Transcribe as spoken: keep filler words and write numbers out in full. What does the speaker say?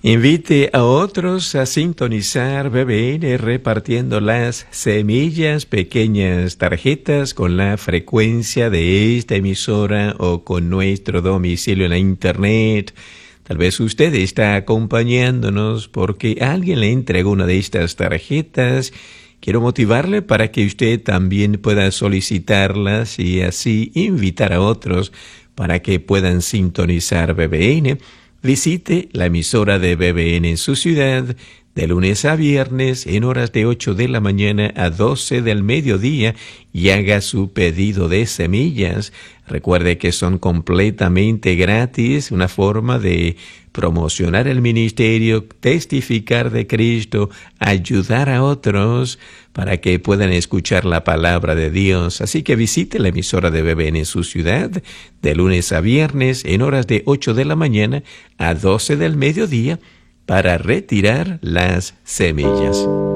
Invite a otros a sintonizar B B N repartiendo las semillas, pequeñas tarjetas con la frecuencia de esta emisora o con nuestro domicilio en la internet. Tal vez usted está acompañándonos porque alguien le entregó una de estas tarjetas. Quiero motivarle para que usted también pueda solicitarlas y así invitar a otros para que puedan sintonizar B B N. Visite la emisora de B B N en su ciudad de lunes a viernes en horas de ocho de la mañana a doce del mediodía y haga su pedido de semillas. Recuerde que son completamente gratis, una forma de promocionar el ministerio, testificar de Cristo, ayudar a otros para que puedan escuchar la palabra de Dios. Así que visite la emisora de B B N en su ciudad de lunes a viernes en horas de ocho de la mañana a doce del mediodía para retirar las semillas.